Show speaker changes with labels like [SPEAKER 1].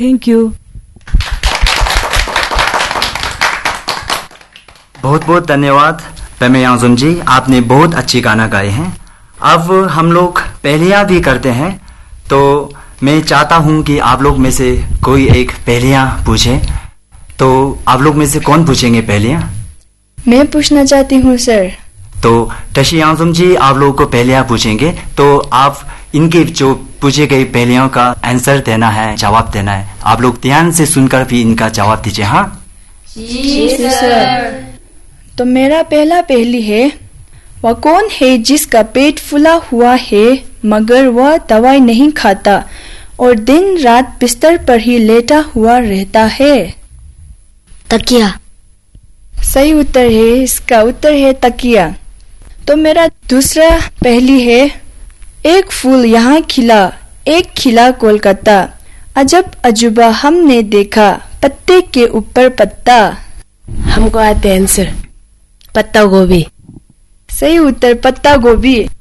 [SPEAKER 1] Thank you.
[SPEAKER 2] बहुत बहुत धन्यवाद पेमे यांगजुम जी, आपने बहुत अच्छी गाना गाए हैं। अब हम लोग पहेलियां भी करते हैं, तो मैं चाहता हूं कि आप लोग में से कोई एक पहेलियां पूछे। तो आप लोग में से कौन पूछेंगे पहेलियां?
[SPEAKER 3] मैं पूछना चाहती हूँ सर।
[SPEAKER 2] तो टशी यांगजुम जी आप लोगों को पहेलियां पूछेंगे, तो आप इनके जो पूछे गई पहेलियों का आंसर देना है, जवाब देना है। आप लोग ध्यान से सुनकर भी इनका जवाब दीजिए। हाँ
[SPEAKER 3] जी सर। तो मेरा पहला पहेली है, वह कौन है जिसका पेट फूला हुआ है मगर वह दवाई नहीं खाता और दिन रात बिस्तर पर ही लेटा हुआ रहता है?
[SPEAKER 4] तकिया।
[SPEAKER 3] सही उत्तर है, इसका उत्तर है तकिया। तो मेरा दूसरा पहेली है, एक फूल यहाँ खिला, एक खिला कोलकाता, अजब अजूबा हमने देखा, पत्ते के ऊपर पत्ता।
[SPEAKER 4] हमको आते आंसर, पत्ता गोभी।
[SPEAKER 3] सही उत्तर पत्ता गोभी।